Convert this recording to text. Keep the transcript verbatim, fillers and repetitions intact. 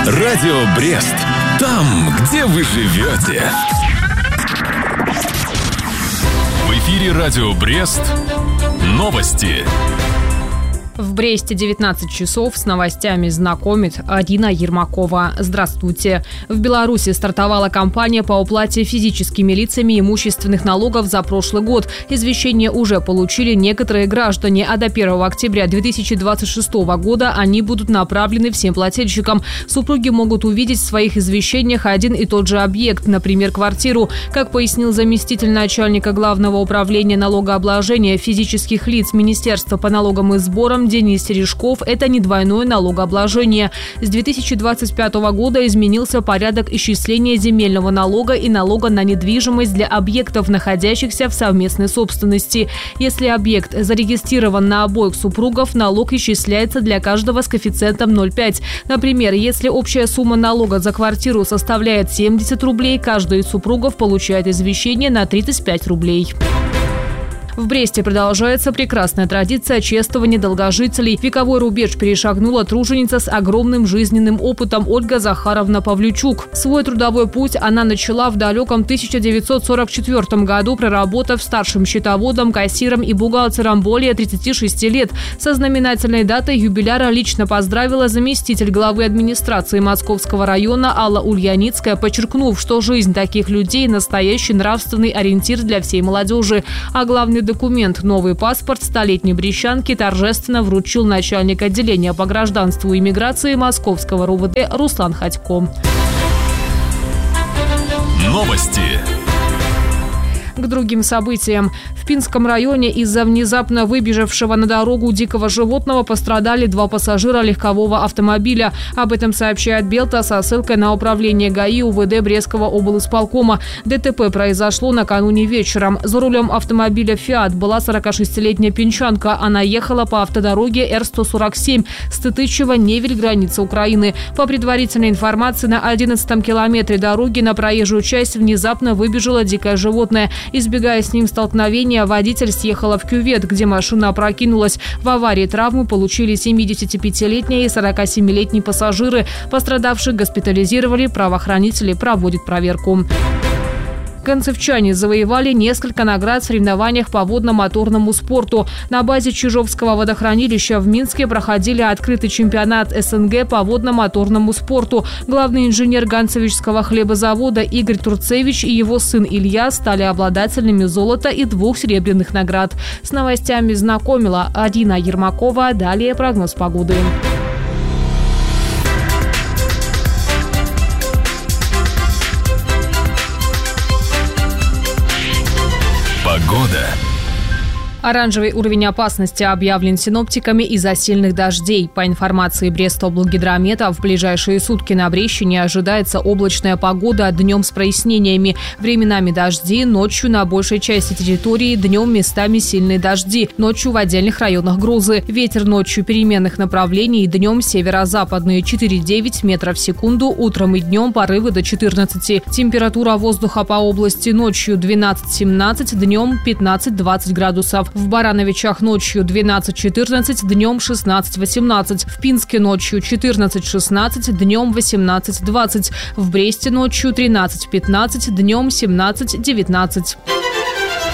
Радио Брест. Там, где вы живете. В эфире Радио Брест. Новости. В Бресте девятнадцать часов с новостями знакомит Арина Ермакова. Здравствуйте. В Беларуси стартовала кампания по уплате физическими лицами имущественных налогов за прошлый год. Извещения уже получили некоторые граждане, а до первого октября две тысячи двадцать шестого года они будут направлены всем плательщикам. Супруги могут увидеть в своих извещениях один и тот же объект, например, квартиру. Как пояснил заместитель начальника Главного управления налогообложения физических лиц Министерства по налогам и сборам Денис Терешков, это не двойное налогообложение. С две тысячи двадцать пятого года изменился порядок исчисления земельного налога и налога на недвижимость для объектов, находящихся в совместной собственности. Если объект зарегистрирован на обоих супругов, налог исчисляется для каждого с коэффициентом ноль целых пять десятых. Например, если общая сумма налога за квартиру составляет семьдесят рублей, каждый из супругов получает извещение на тридцать пять рублей. В Бресте продолжается прекрасная традиция чествования долгожителей. Вековой рубеж перешагнула труженица с огромным жизненным опытом Ольга Захаровна Павлючук. Свой трудовой путь она начала в далеком тысяча девятьсот сорок четвёртом году, проработав старшим счетоводом, кассиром и бухгалтером более тридцати шести лет. Со знаменательной датой юбиляра лично поздравила заместитель главы администрации Московского района Алла Ульяницкая, подчеркнув, что жизнь таких людей – настоящий нравственный ориентир для всей молодежи. А главный документ, новый паспорт столетней брещанки, торжественно вручил начальник отделения по гражданству и миграции Московского РУВД Руслан Ходько. Новости. К другим событиям. В Пинском районе из-за внезапно выбежавшего на дорогу дикого животного пострадали два пассажира легкового автомобиля. Об этом сообщает Белта со ссылкой на управление ГАИ УВД Брестского облисполкома. ДТП произошло накануне вечером. За рулем автомобиля «Фиат» была сорокашестилетняя пинчанка. Она ехала по автодороге Эр сто сорок семь Стытычево-Невель, граница Украины. По предварительной информации, на одиннадцатом километре дороги на проезжую часть внезапно выбежало дикое животное. Избегая с ним столкновения, водитель съехала в кювет, где машина опрокинулась. В аварии травмы получили семидесятипятилетние и сорокасемилетние пассажиры. Пострадавших госпитализировали, правоохранители проводят проверку. Концевчане завоевали несколько наград в соревнованиях по водно-моторному спорту. На базе Чижовского водохранилища в Минске проходили открытый чемпионат СНГ по водно-моторному спорту. Главный инженер Ганцевичского хлебозавода Игорь Турцевич и его сын Илья стали обладателями золота и двух серебряных наград. С новостями знакомила Арина Ермакова. Далее прогноз погоды. Погода. Оранжевый уровень опасности объявлен синоптиками из-за сильных дождей. По информации Брестоблгидромета, в ближайшие сутки на Брещине ожидается облачная погода, днем с прояснениями. Временами дожди, ночью на большей части территории, днем местами сильные дожди, ночью в отдельных районах грозы. Ветер ночью переменных направлений, днем северо-западные четыре-девять метров в секунду, утром и днем порывы до четырнадцати. Температура воздуха по области ночью двенадцать-семнадцать, днем пятнадцать-двадцать градусов. В Барановичах ночью двенадцать-четырнадцать, днем шестнадцать-восемнадцать. В Пинске ночью четырнадцать-шестнадцать, днем восемнадцать-двадцать. В Бресте ночью тринадцать-пятнадцать, днем семнадцать-девятнадцать.